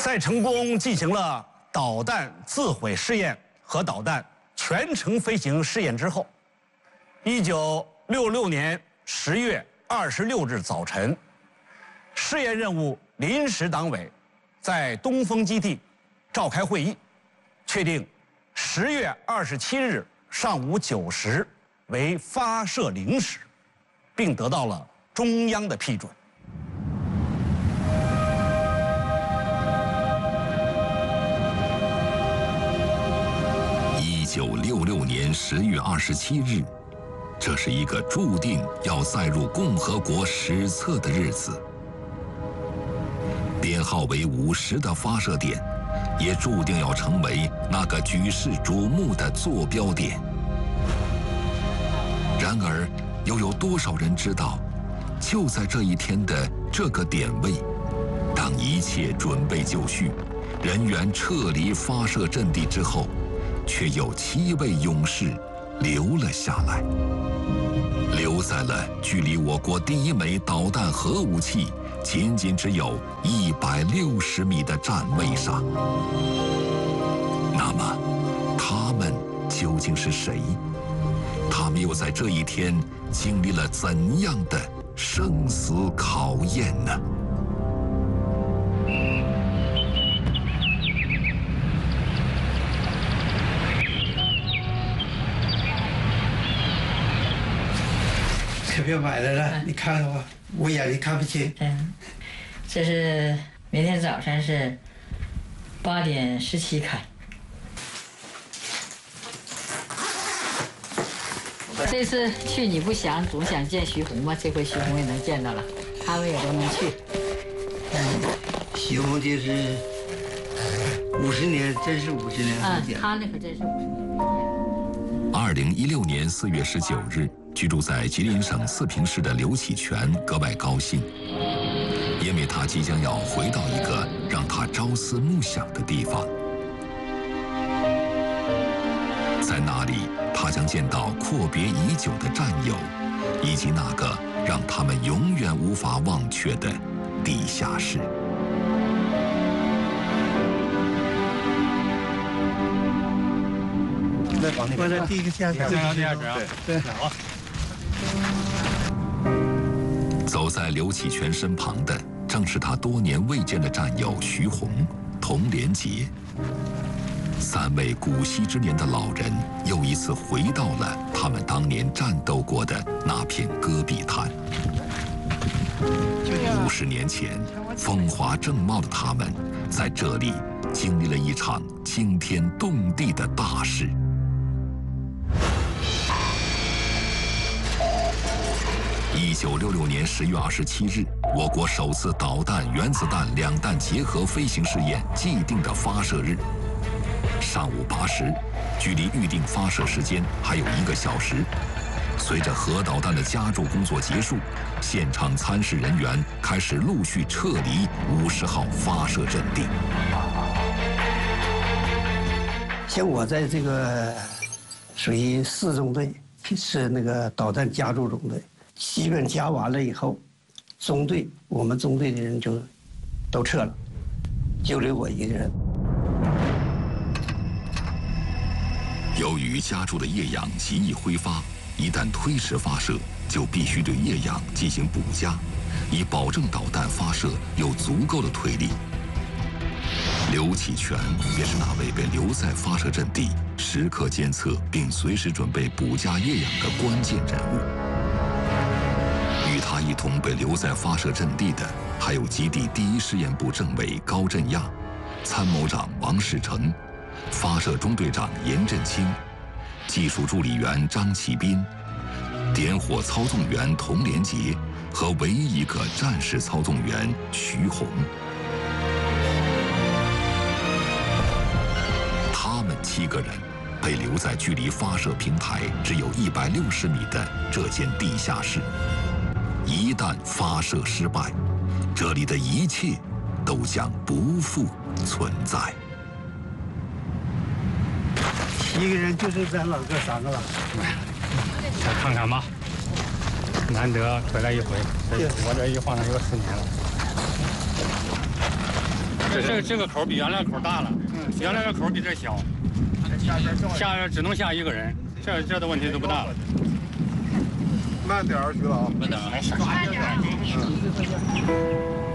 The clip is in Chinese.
在成功进行了导弹自毁试验和导弹全程飞行试验之后，1966年10月26日早晨，试验任务临时党委在东风基地召开会议，确定10月27日上午9时为发射0时，并得到了中央的批准。 1966年10月27日，这是一个注定要载入共和国史册的日子。编号为50的发射点，也注定要成为那个举世瞩目的坐标点。然而，又有多少人知道，就在这一天的这个点位，当一切准备就绪，人员撤离发射阵地之后，却有7位勇士留了下来，留在了距离我国第一枚导弹核武器仅仅只有160米的站位上。那么，他们究竟是谁？他们又在这一天经历了怎样的生死考验呢？ 车票买来了，你看了吗？我眼睛看不清。 这是明天早上是8点17开。这次去你不想总想见徐宏吗？这回徐宏也能见到了，他们也都能去。 徐宏这是50年，真是50年时间。 他那可真是50年。 2016年4月19日，居住在吉林省四平市的刘启全格外高兴，因为他即将要回到一个让他朝思暮想的地方。在那里，他将见到阔别已久的战友，以及那个让他们永远无法忘却的地下室。 我在第一个下场， 第二指啊， 对， 好。 走在刘启全身旁的，正是他多年未见的战友徐宏、童连杰。3位古稀之年的老人，又一次回到了他们当年战斗过的那片戈壁滩。50年前，风华正茂的他们，在这里经历了一场惊天动地的大事。 1966年10月27日，我国首次导弹、原子弹两弹结合飞行试验既定的发射日，上午8时，距离预定发射时间还有1个小时。随着核导弹的加注工作结束，现场参试人员开始陆续撤离50号发射阵地。 像我在这个属于4中队，是那个导弹加注中队。 基本加完了以后，我们中队的人就都撤了，就留我一个人。 由于加注的液氧极易挥发，一旦推迟发射，就必须对液氧进行补加，以保证导弹发射有足够的推力。刘启全也是那位被留在发射阵地，时刻监测并随时准备补加液氧的关键人物。 与他一同被留在发射阵地的，还有基地第1试验部政委高振亚、参谋长王世成、发射中队长严振清、技术助理员张启斌、点火操纵员童连杰和唯一一个战士操纵员徐宏。他们7个人被留在距离发射平台只有160米的这间地下室。 一旦发射失败，这里的一切都将不复存在。 一个人就是咱老哥3个了。 再看看吧，难得回来一回，我这一晃有4年了。 这个口比原来口大了，原来的口比这小，下只能下一个人，这的问题都不大。 慢点儿，徐老。 慢点儿，没事。